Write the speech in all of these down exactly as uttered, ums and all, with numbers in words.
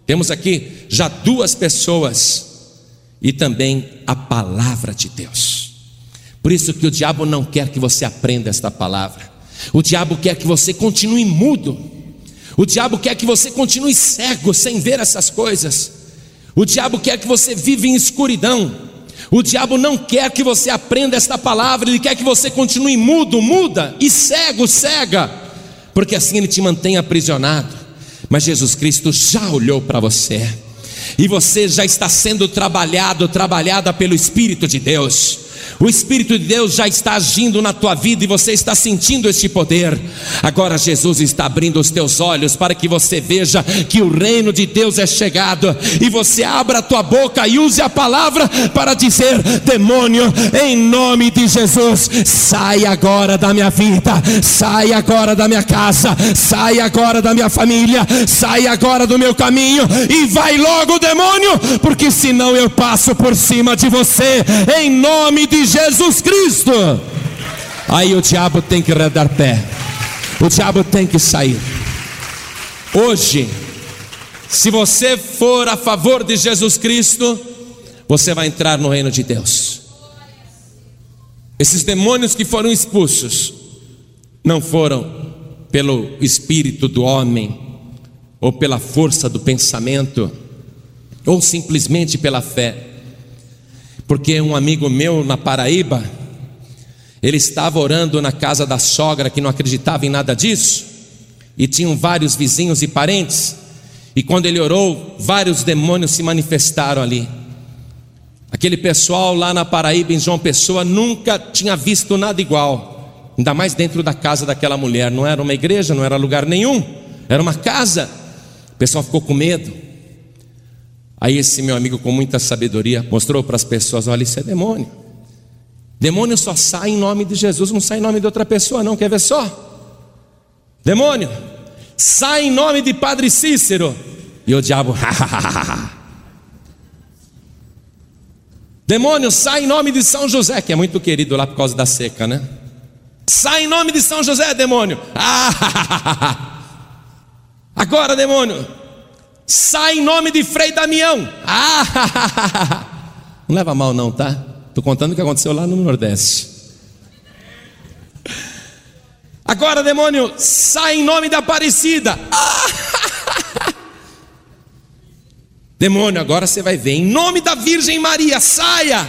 Temos aqui já duas pessoas e também a palavra de Deus. Por isso que o diabo não quer que você aprenda esta palavra. O diabo quer que você continue mudo. O diabo quer que você continue cego, sem ver essas coisas. O diabo quer que você viva em escuridão. O diabo não quer que você aprenda esta palavra. Ele quer que você continue mudo, muda e cego, cega, porque assim ele te mantém aprisionado. Mas Jesus Cristo já olhou para você, e você já está sendo trabalhado, trabalhada pelo Espírito de Deus. O Espírito de Deus já está agindo na tua vida e você está sentindo este poder. Agora Jesus está abrindo os teus olhos para que você veja que o reino de Deus é chegado, e você abra a tua boca e use a palavra para dizer: demônio, em nome de Jesus, sai agora da minha vida, sai agora da minha casa, sai agora da minha família, sai agora do meu caminho, e vai logo, demônio, porque senão eu passo por cima de você, em nome de Jesus Cristo. Aí o diabo tem que redar pé, o diabo tem que sair. Hoje, se você for a favor de Jesus Cristo, você vai entrar no reino de Deus. Esses demônios que foram expulsos não foram pelo espírito do homem, ou pela força do pensamento, ou simplesmente pela fé. Porque um amigo meu na Paraíba, ele estava orando na casa da sogra, que não acreditava em nada disso, e tinham vários vizinhos e parentes, e quando ele orou, vários demônios se manifestaram ali. Aquele pessoal lá na Paraíba, em João Pessoa, nunca tinha visto nada igual, ainda mais dentro da casa daquela mulher. Não era uma igreja, não era lugar nenhum, era uma casa. O pessoal ficou com medo. Aí esse meu amigo, com muita sabedoria, mostrou para as pessoas: olha, isso é demônio. Demônio só sai em nome de Jesus, não sai em nome de outra pessoa não. Quer ver só? Demônio sai em nome de Padre Cícero. E o diabo demônio sai em nome de São José, que é muito querido lá por causa da seca, né? Sai em nome de São José, demônio. Agora, demônio, sai em nome de Frei Damião. Não leva mal não, tá? Estou contando o que aconteceu lá no Nordeste. Agora, demônio, sai em nome da Aparecida. Demônio, agora você vai ver, em nome da Virgem Maria, saia.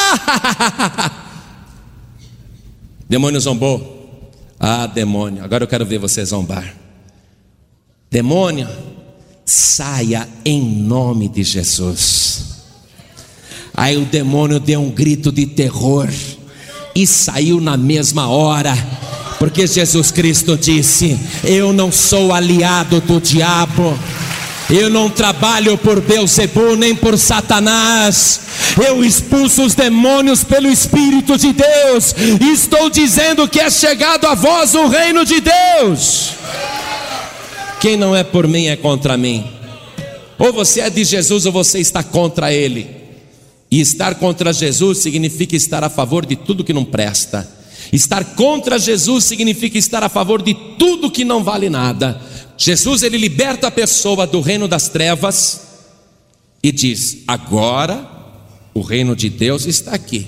Demônio zombou. Ah, demônio, agora eu quero ver você zombar. Demônio, saia em nome de Jesus. Aí o demônio deu um grito de terror e saiu na mesma hora, porque Jesus Cristo disse: eu não sou aliado do diabo, eu não trabalho por Beelzebul nem por Satanás, eu expulso os demônios pelo Espírito de Deus, e estou dizendo que é chegado a vós o reino de Deus. Quem não é por mim é contra mim. Ou você é de Jesus ou você está contra Ele. E estar contra Jesus significa estar a favor de tudo que não presta. Estar contra Jesus significa estar a favor de tudo que não vale nada. Jesus, ele liberta a pessoa do reino das trevas e diz: agora o reino de Deus está aqui.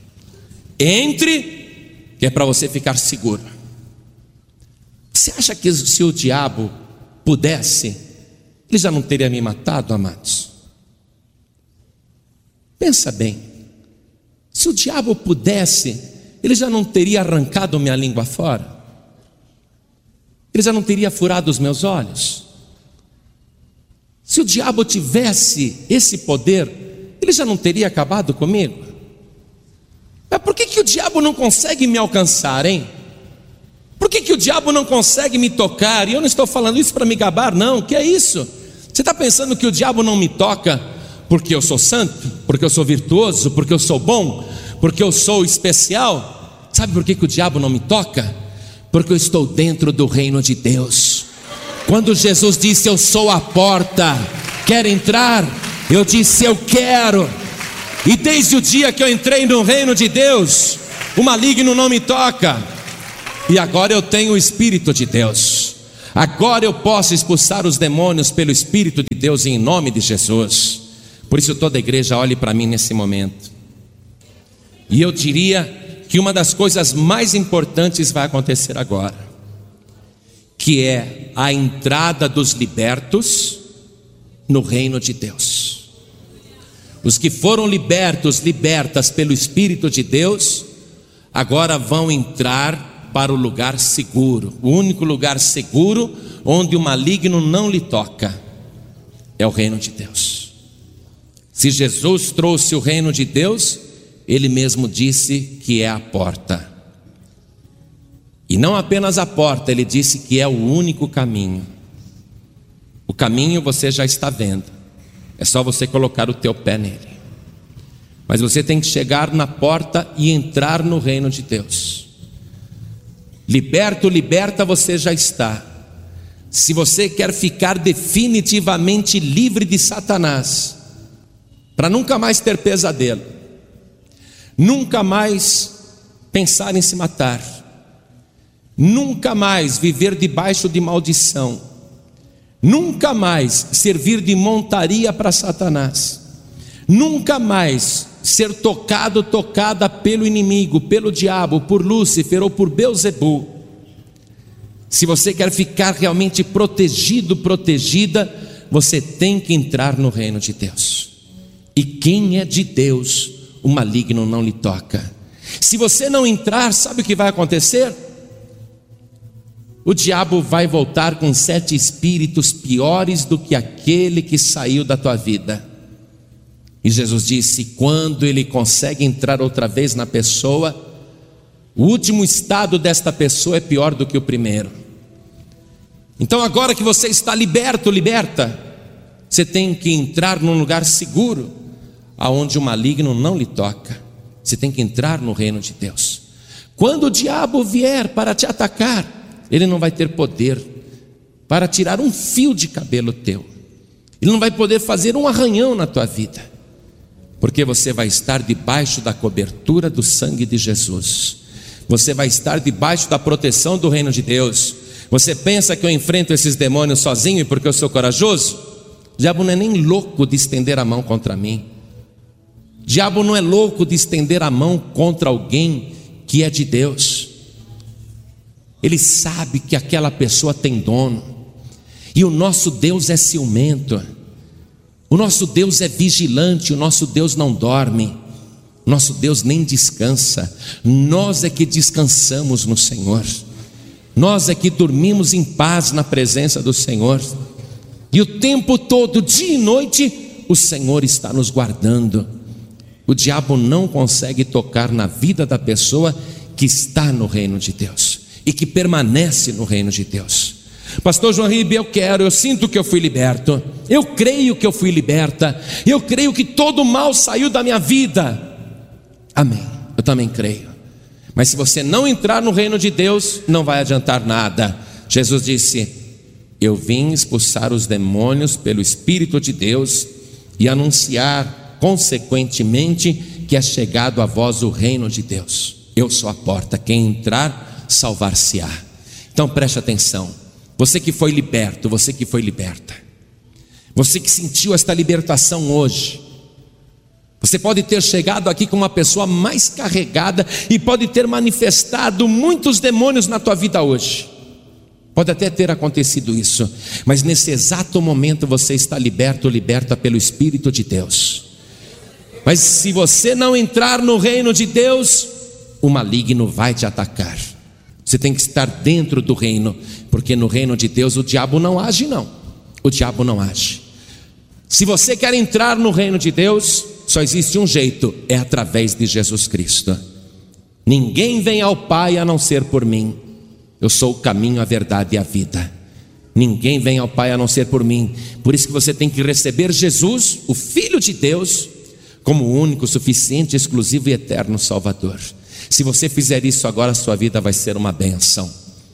Entre, que é para você ficar seguro. Você acha que se o diabo pudesse, ele já não teria me matado, amados? Pensa bem, se o diabo pudesse, ele já não teria arrancado minha língua fora? Ele já não teria furado os meus olhos? Se o diabo tivesse esse poder, ele já não teria acabado comigo? Mas por que que o diabo não consegue me alcançar, hein? Por que que o diabo não consegue me tocar? E eu não estou falando isso para me gabar, não. O que é isso? Você está pensando que o diabo não me toca porque eu sou santo, porque eu sou virtuoso, porque eu sou bom, porque eu sou especial? Sabe por que que o diabo não me toca? Porque eu estou dentro do reino de Deus. Quando Jesus disse: eu sou a porta, quer entrar? Eu disse: eu quero. E desde o dia que eu entrei no reino de Deus, o maligno não me toca. E agora eu tenho o Espírito de Deus. Agora eu posso expulsar os demônios pelo Espírito de Deus em nome de Jesus. Por isso toda a igreja olhe para mim nesse momento. E eu diria que uma das coisas mais importantes vai acontecer agora, que é a entrada dos libertos no reino de Deus. Os que foram libertos, libertas pelo Espírito de Deus, agora vão entrar para o lugar seguro. O único lugar seguro onde o maligno não lhe toca é o reino de Deus. Se Jesus trouxe o reino de Deus, Ele mesmo disse que é a porta. E não apenas a porta, Ele disse que é o único caminho. O caminho você já está vendo, é só você colocar o teu pé nele. Mas você tem que chegar na porta e entrar no reino de Deus. Liberto, liberta, você já está. Se você quer ficar definitivamente livre de Satanás, para nunca mais ter pesadelo, nunca mais pensar em se matar, nunca mais viver debaixo de maldição, nunca mais servir de montaria para Satanás, nunca mais ser tocado, tocada pelo inimigo, pelo diabo, por Lúcifer ou por Beelzebul. Se você quer ficar realmente protegido, protegida, você tem que entrar no reino de Deus. E quem é de Deus, o maligno não lhe toca. Se você não entrar, sabe o que vai acontecer? O diabo vai voltar com sete espíritos piores do que aquele que saiu da tua vida. E Jesus disse, quando ele consegue entrar outra vez na pessoa, o último estado desta pessoa é pior do que o primeiro. Então agora que você está liberto, liberta, você tem que entrar num lugar seguro, aonde o maligno não lhe toca. Você tem que entrar no reino de Deus. Quando o diabo vier para te atacar, ele não vai ter poder para tirar um fio de cabelo teu. Ele não vai poder fazer um arranhão na tua vida, porque você vai estar debaixo da cobertura do sangue de Jesus. Você vai estar debaixo da proteção do reino de Deus. Você pensa que eu enfrento esses demônios sozinho e porque eu sou corajoso? O diabo não é nem louco de estender a mão contra mim. O diabo não é louco de estender a mão contra alguém que é de Deus. Ele sabe que aquela pessoa tem dono. E o nosso Deus é ciumento. O nosso Deus é vigilante. O nosso Deus não dorme. O nosso Deus nem descansa. Nós é que descansamos no Senhor. Nós é que dormimos em paz na presença do Senhor. E o tempo todo, dia e noite, o Senhor está nos guardando. O diabo não consegue tocar na vida da pessoa que está no reino de Deus e que permanece no reino de Deus. Pastor João Ribe, eu quero, eu sinto que eu fui liberto, eu creio que eu fui liberta, eu creio que todo mal saiu da minha vida. Amém, eu também creio. Mas se você não entrar no reino de Deus, não vai adiantar nada. Jesus disse, eu vim expulsar os demônios pelo Espírito de Deus e anunciar consequentemente que é chegado a vós o reino de Deus. Eu sou a porta, quem entrar salvar-se-á. Então preste atenção, você que foi liberto, você que foi liberta, você que sentiu esta libertação hoje, você pode ter chegado aqui com uma pessoa mais carregada e pode ter manifestado muitos demônios na tua vida hoje. Pode até ter acontecido isso, mas nesse exato momento você está liberto, liberta pelo Espírito de Deus. Mas se você não entrar no reino de Deus, o maligno vai te atacar. Você tem que estar dentro do reino, porque no reino de Deus o diabo não age não. O diabo não age. Se você quer entrar no reino de Deus, só existe um jeito, é através de Jesus Cristo. Ninguém vem ao Pai a não ser por mim. Eu sou o caminho, a verdade e a vida. Ninguém vem ao Pai a não ser por mim. Por isso que você tem que receber Jesus, o Filho de Deus, como o único, suficiente, exclusivo e eterno Salvador. Se você fizer isso agora, a sua vida vai ser uma bênção.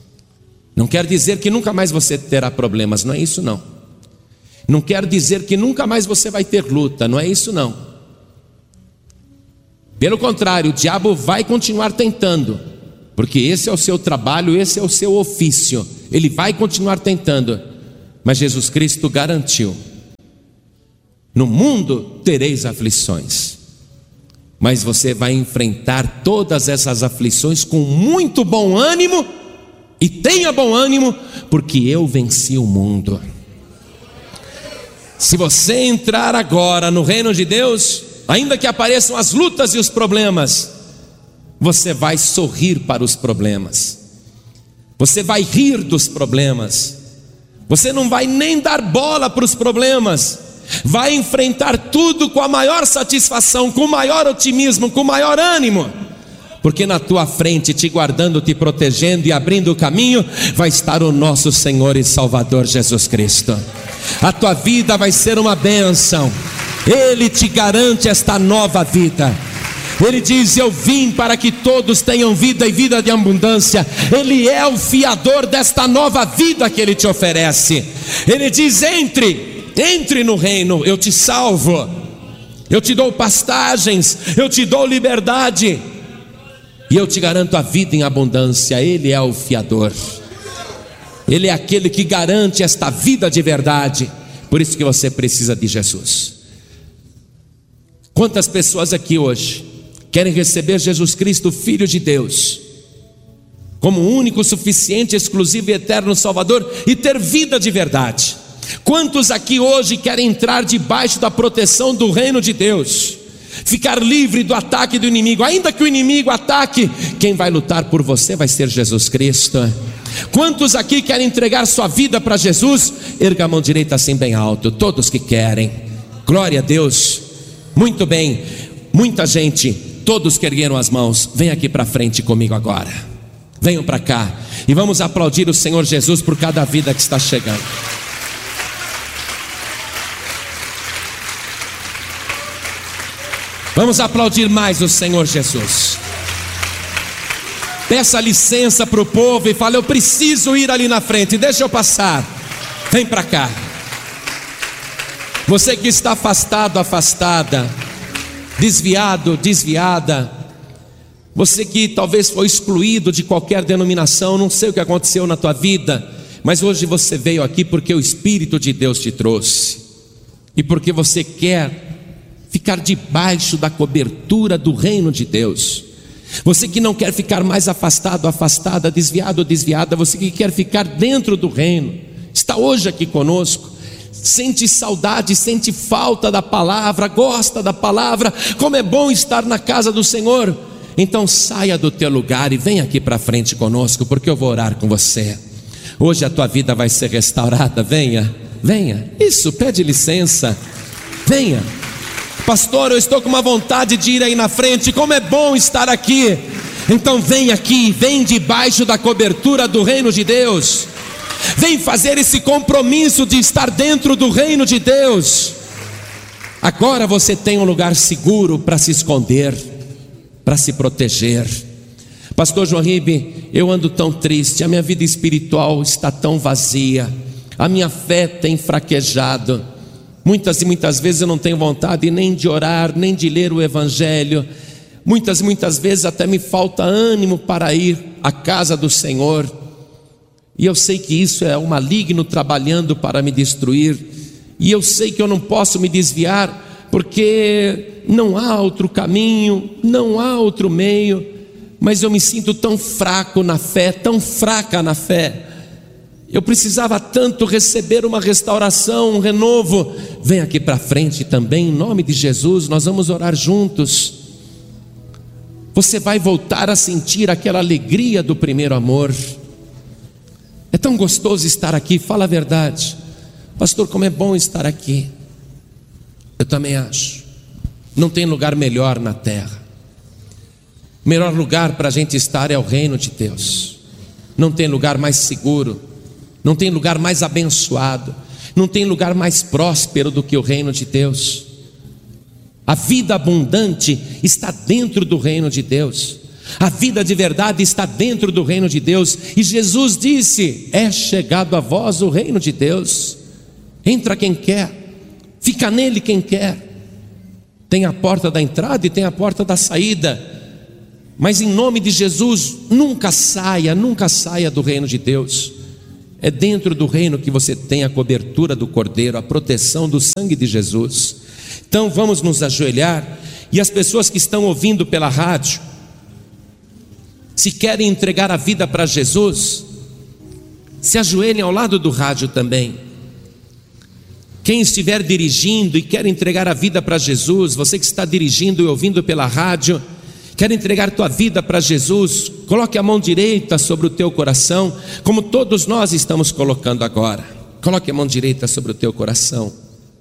Não quer dizer que nunca mais você terá problemas, não é isso não. Não quer dizer que nunca mais você vai ter luta, não é isso não. Pelo contrário, o diabo vai continuar tentando, porque esse é o seu trabalho, esse é o seu ofício. Ele vai continuar tentando, mas Jesus Cristo garantiu: no mundo tereis aflições, mas você vai enfrentar todas essas aflições com muito bom ânimo, e tenha bom ânimo, porque eu venci o mundo. Se você entrar agora no reino de Deus, ainda que apareçam as lutas e os problemas, você vai sorrir para os problemas, você vai rir dos problemas, você não vai nem dar bola para os problemas, vai enfrentar tudo com a maior satisfação, com o maior otimismo, com o maior ânimo, porque na tua frente, te guardando, te protegendo e abrindo o caminho, vai estar o nosso Senhor e Salvador Jesus Cristo. A tua vida vai ser uma bênção, Ele te garante esta nova vida. Ele diz: eu vim para que todos tenham vida e vida de abundância. Ele é o fiador desta nova vida que Ele te oferece. Ele diz: entre, entre no reino, eu te salvo, eu te dou pastagens, eu te dou liberdade, e eu te garanto a vida em abundância. Ele é o fiador, Ele é aquele que garante esta vida de verdade. Por isso que você precisa de Jesus. Quantas pessoas aqui hoje querem receber Jesus Cristo, Filho de Deus, como único, suficiente, exclusivo e eterno Salvador, e ter vida de verdade? Quantos aqui hoje querem entrar debaixo da proteção do reino de Deus, ficar livre do ataque do inimigo? Ainda que o inimigo ataque, quem vai lutar por você vai ser Jesus Cristo. Quantos aqui querem entregar sua vida para Jesus? Erga a mão direita assim bem alto. Todos que querem, glória a Deus. Muito bem, muita gente, todos que ergueram as mãos, vem aqui para frente comigo agora. Venham para cá e vamos aplaudir o Senhor Jesus por cada vida que está chegando. Vamos aplaudir mais o Senhor Jesus. Peça licença para o povo e fale: eu preciso ir ali na frente, deixa eu passar. Vem para cá. Você que está afastado, afastada, desviado, desviada, você que talvez foi excluído de qualquer denominação, não sei o que aconteceu na tua vida, mas hoje você veio aqui porque o Espírito de Deus te trouxe, e porque você quer ficar debaixo da cobertura do reino de Deus. Você que não quer ficar mais afastado, afastada, desviado ou desviada, você que quer ficar dentro do reino, está hoje aqui conosco, sente saudade, sente falta da palavra, gosta da palavra, como é bom estar na casa do Senhor. Então saia do teu lugar e vem aqui para frente conosco, porque eu vou orar com você. Hoje a tua vida vai ser restaurada. Venha, venha, isso, pede licença, venha. Pastor, eu estou com uma vontade de ir aí na frente, como é bom estar aqui. Então vem aqui, vem debaixo da cobertura do reino de Deus, vem fazer esse compromisso de estar dentro do reino de Deus. Agora você tem um lugar seguro para se esconder, para se proteger. Pastor João Ribe, eu ando tão triste, a minha vida espiritual está tão vazia, a minha fé tem fraquejado. Muitas e muitas vezes eu não tenho vontade nem de orar, nem de ler o Evangelho. Muitas e muitas vezes até me falta ânimo para ir à casa do Senhor. E eu sei que isso é o maligno trabalhando para me destruir. E eu sei que eu não posso me desviar, porque não há outro caminho, não há outro meio. Mas eu me sinto tão fraco na fé, tão fraca na fé. Eu precisava tanto receber uma restauração, um renovo. Vem aqui para frente também, em nome de Jesus, nós vamos orar juntos. Você vai voltar a sentir aquela alegria do primeiro amor. É tão gostoso estar aqui, fala a verdade. Pastor, como é bom estar aqui. Eu também acho. Não tem lugar melhor na terra. O melhor lugar para a gente estar é o reino de Deus. Não tem lugar mais seguro, não tem lugar mais abençoado, não tem lugar mais próspero do que o reino de Deus. A vida abundante está dentro do reino de Deus. A vida de verdade está dentro do reino de Deus. E Jesus disse: é chegado a vós o reino de Deus. Entra quem quer, fica nele quem quer. Tem a porta da entrada e tem a porta da saída. Mas em nome de Jesus, nunca saia, nunca saia do reino de Deus. É dentro do reino que você tem a cobertura do Cordeiro, a proteção do sangue de Jesus. Então vamos nos ajoelhar, e as pessoas que estão ouvindo pela rádio, se querem entregar a vida para Jesus, se ajoelhem ao lado do rádio também. Quem estiver dirigindo e quer entregar a vida para Jesus, você que está dirigindo e ouvindo pela rádio, quer entregar tua vida para Jesus, coloque a mão direita sobre o teu coração, como todos nós estamos colocando agora. Coloque a mão direita sobre o teu coração.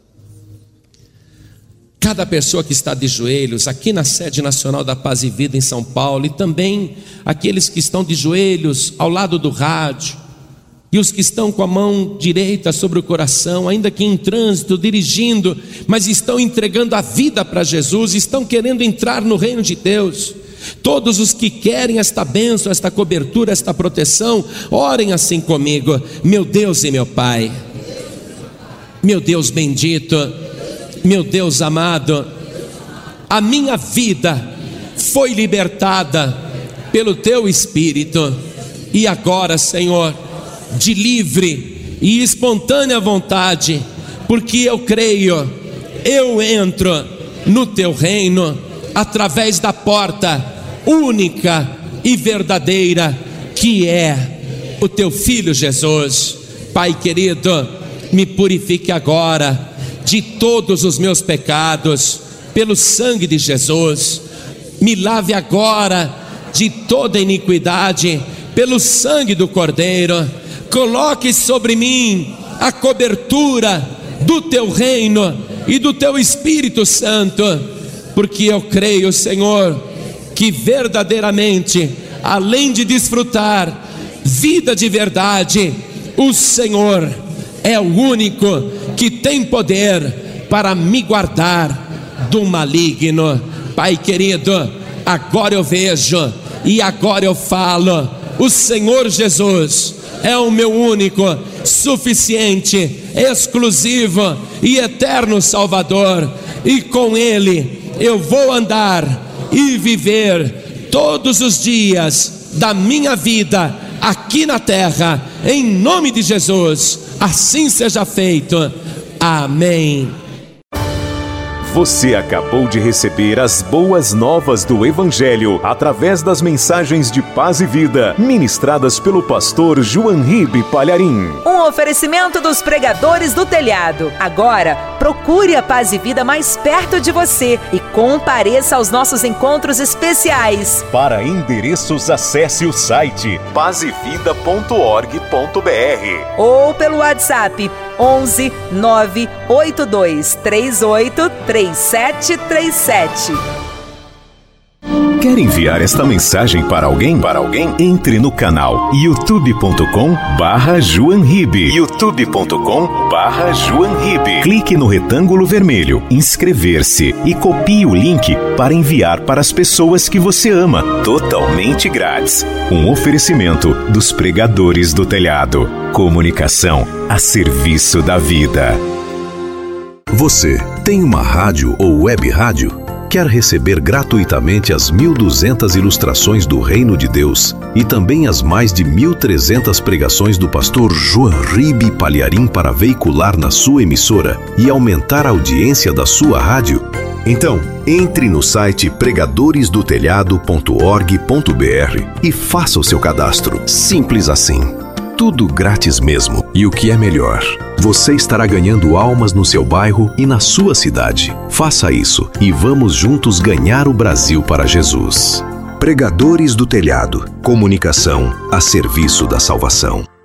Cada pessoa que está de joelhos aqui na sede nacional da Paz e Vida em São Paulo, e também aqueles que estão de joelhos ao lado do rádio, e os que estão com a mão direita sobre o coração, ainda que em trânsito, dirigindo, mas estão entregando a vida para Jesus, estão querendo entrar no reino de Deus. Todos os que querem esta bênção, esta cobertura, esta proteção, orem assim comigo: meu Deus e meu Pai, meu Deus bendito, meu Deus amado, a minha vida foi libertada pelo Teu Espírito, e agora, Senhor, de livre e espontânea vontade, porque eu creio, eu entro no Teu reino, através da porta única e verdadeira, que é o Teu Filho Jesus. Pai querido, me purifique agora de todos os meus pecados, pelo sangue de Jesus. Me lave agora de toda iniquidade, pelo sangue do Cordeiro. Coloque sobre mim a cobertura do Teu reino e do Teu Espírito Santo, porque eu creio, Senhor, que verdadeiramente, além de desfrutar vida de verdade, o Senhor é o único que tem poder para me guardar do maligno. Pai querido, agora eu vejo e agora eu falo: o Senhor Jesus é o meu único, suficiente, exclusivo e eterno Salvador, e com Ele eu vou andar e viver todos os dias da minha vida aqui na terra, em nome de Jesus. Assim seja feito. Amém. Você acabou de receber as boas novas do Evangelho através das mensagens de paz e vida ministradas pelo pastor João Ribe Palharim. Um oferecimento dos pregadores do telhado. Agora, procure a Paz e Vida mais perto de você e compareça aos nossos encontros especiais. Para endereços, acesse o site paz e vida ponto org ponto br ou pelo WhatsApp onze nove oito dois três oito três sete três sete. Quer enviar esta mensagem para alguém? Para alguém? Entre no canal youtube ponto com barra João Ribe. youtube ponto com barra João Ribe. Clique no retângulo vermelho, inscrever-se e copie o link para enviar para as pessoas que você ama, totalmente grátis. Um oferecimento dos pregadores do telhado. Comunicação a serviço da vida. Você tem uma rádio ou web rádio? Quer receber gratuitamente as mil e duzentas ilustrações do Reino de Deus e também as mais de mil e trezentas pregações do pastor João Ribe Palharim para veicular na sua emissora e aumentar a audiência da sua rádio? Então, entre no site pregadores do telhado ponto org ponto br e faça o seu cadastro. Simples assim. Tudo grátis mesmo. E o que é melhor, você estará ganhando almas no seu bairro e na sua cidade. Faça isso e vamos juntos ganhar o Brasil para Jesus. Pregadores do Telhado. Comunicação a serviço da salvação.